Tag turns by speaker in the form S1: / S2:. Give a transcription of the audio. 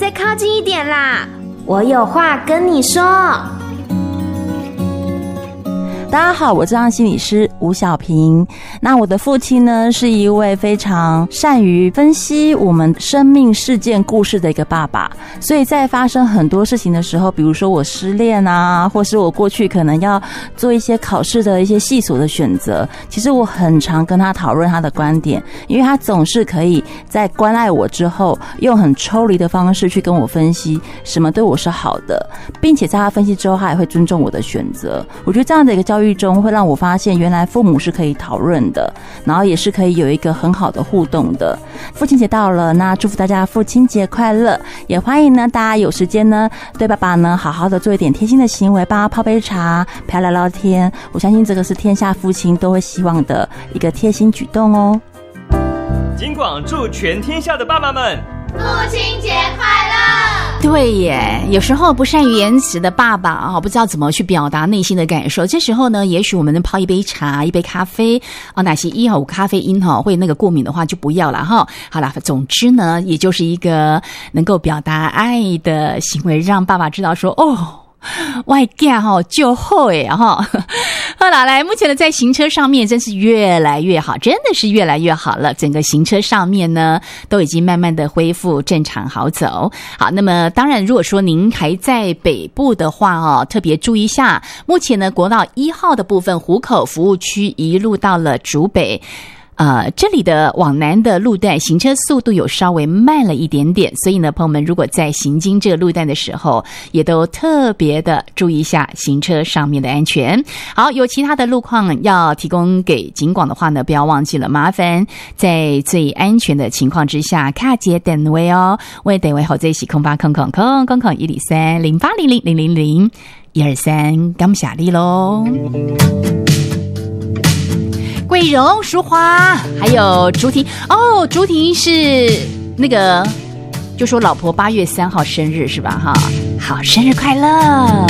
S1: 再靠近一点啦，我有话跟你说。
S2: 大家好，我是张心理师吴小平。那我的父亲呢，是一位非常善于分析我们生命事件故事的一个爸爸，所以在发生很多事情的时候，比如说我失恋啊，或是我过去可能要做一些考试的一些系所的选择，其实我很常跟他讨论他的观点，因为他总是可以在关爱我之后，用很抽离的方式去跟我分析什么对我是好的，并且在他分析之后，他也会尊重我的选择。我觉得这样的一个教育中会让我发现原来父母是可以讨论的，然后也是可以有一个很好的互动的。父亲节到了，那祝福大家父亲节快乐，也欢迎呢大家有时间呢对爸爸呢好好的做一点贴心的行为，帮他泡杯茶，陪他聊聊天，我相信这个是天下父亲都会希望的一个贴心举动哦。
S3: 警广祝全天下的爸爸们
S4: 父亲节快乐！
S5: 对耶，有时候不善于言辞的爸爸啊，不知道怎么去表达内心的感受。这时候呢，也许我们能泡一杯茶、一杯咖啡啊，哪些有咖啡因会那个过敏的话就不要了哈。好啦，总之呢，也就是一个能够表达爱的行为，让爸爸知道说哦。外嫁就好诶哈，好啦，来，目前呢在行车上面真是越来越好，真的是越来越好了。整个行车上面呢都已经慢慢的恢复正常好走。好，那么当然，如果说您还在北部的话特别注意一下，目前呢国道1号的部分湖口服务区一路到了竹北。这里的往南的路段行车速度有稍微慢了一点点，所以呢，朋友们如果在行经这个路段的时候，也都特别的注意一下行车上面的安全。好，有其他的路况要提供给警广的话呢，不要忘记了，麻烦在最安全的情况之下，卡节等位哦，为等位后这是0800-123-0800-000-123，感谢你咯。桂荣、淑华还有竹婷哦，竹婷是那个就说老婆8月3号生日是吧哈？好，生日快乐！